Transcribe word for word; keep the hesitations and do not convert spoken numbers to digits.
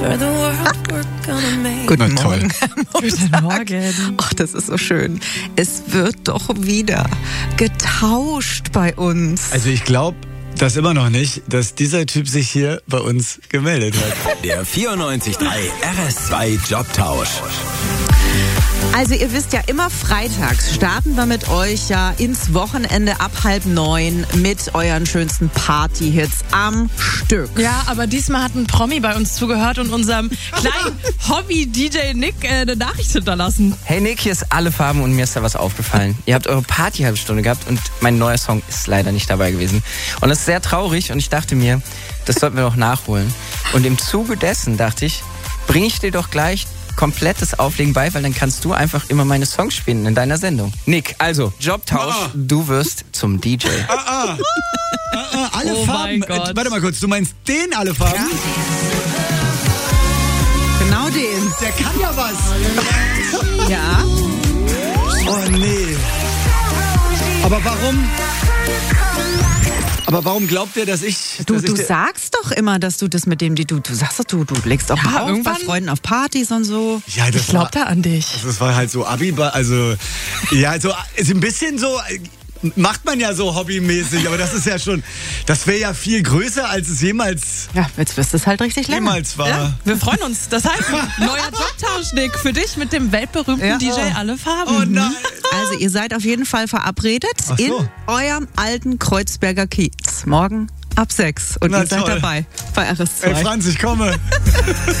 Guten Morgen. Guten Morgen. Ach, das ist so schön. Es wird doch wieder getauscht bei uns. Also ich glaube das immer noch nicht, dass dieser Typ sich hier bei uns gemeldet hat. Der vierundneunzig Komma drei R S zwei Jobtausch. Also ihr wisst ja, immer freitags starten wir mit euch ja ins Wochenende ab halb neun mit euren schönsten Party-Hits am Stück. Ja, aber diesmal hat ein Promi bei uns zugehört und unserem kleinen Hobby-D J Nick äh, eine Nachricht hinterlassen. Hey Nick, hier ist Alle Farben und mir ist da was aufgefallen. Ihr habt eure Party-Halbstunde gehabt und mein neuer Song ist leider nicht dabei gewesen. Und das ist sehr traurig und ich dachte mir, das sollten wir noch nachholen. Und im Zuge dessen dachte ich, bringe ich dir doch gleich komplettes Auflegen bei, weil dann kannst du einfach immer meine Songs spielen in deiner Sendung. Nick, also Jobtausch, ah. du wirst zum D J. Ah, ah. ah, ah, alle oh Farben. Mein Gott. Äh, warte mal kurz, du meinst den Alle Farben? Ja. Genau den. Der kann ja was. Ja. Oh nee. Aber warum? Aber warum glaubt ihr, dass ich... Du, dass du ich sagst doch immer, dass du das mit dem, die du, du sagst doch, du, du legst auch Ja, mal auf bei irgendwann- Freunden auf Partys und so. Ja, das Ich glaub war, da an dich. das war halt so Abi, also ja, so ist ein bisschen so macht man ja so hobbymäßig, aber das ist ja schon, das wäre ja viel größer, als es jemals Ja, jetzt wirst du es halt richtig lange. jemals war. Ja, wir freuen uns. Das heißt, neuer Jobtausch, Nick, für dich mit dem weltberühmten Ja. D J Alle Farben. Oh nein. Also ihr seid auf jeden Fall verabredet Ach so. in eurem alten Kreuzberger Kiez. Morgen ab sechs. Und Na ihr seid toll. dabei bei R S zwei. Ey Franz, ich komme.